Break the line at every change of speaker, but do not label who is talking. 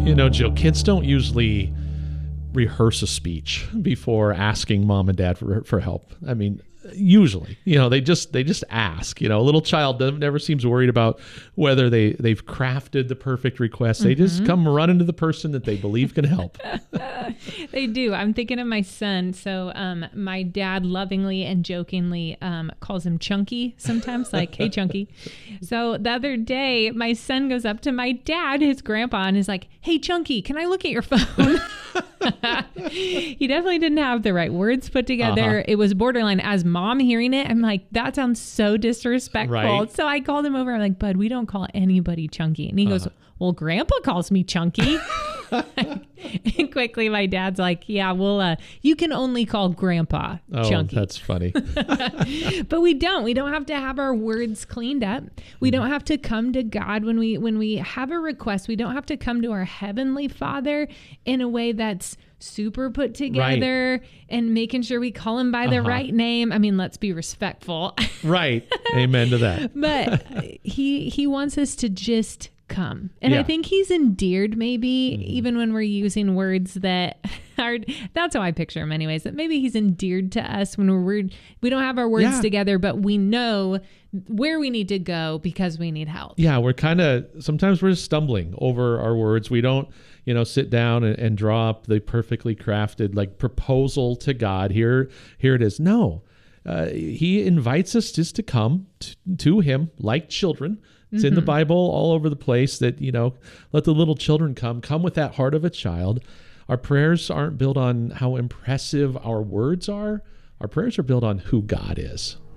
Jill, kids don't usually rehearse a speech before asking mom and dad for help. I mean, usually, they just ask. A little child never seems worried about whether they've crafted the perfect request. They just come running to the person that they believe can help.
They do. I'm thinking of my son. So my dad lovingly and jokingly calls him Chunky sometimes, like, hey, Chunky. So the other day, my son goes up to my dad, his grandpa, and is like, hey, Chunky, can I look at your phone? He definitely didn't have the right words put together. It was borderline. As mom hearing it, I'm like, that sounds so disrespectful.
Right.
So I called him over. I'm like, bud, we don't call anybody Chunky. And he goes, well, Grandpa calls me Chunky. And quickly my dad's like, yeah, well, you can only call Grandpa Chunky.
Oh, that's funny.
But we don't have to have our words cleaned up. We don't have to come to God when we have a request. We don't have to come to our Heavenly Father in a way that's super put together and making sure we call him by the right name. I mean, let's be respectful.
Right. Amen to that.
But he wants us to just come. And I think he's endeared, maybe even when we're using words that are, that's how I picture him anyways, that maybe he's endeared to us when we don't have our words together, but we know where we need to go because we need help. Yeah.
Sometimes we're stumbling over our words. We don't, sit down and draw up the perfectly crafted proposal to God. Here it is. No, he invites us just to come to him like children. It's in the Bible all over the place that, let the little children come with that heart of a child. Our prayers aren't built on how impressive our words are. Our prayers are built on who God is.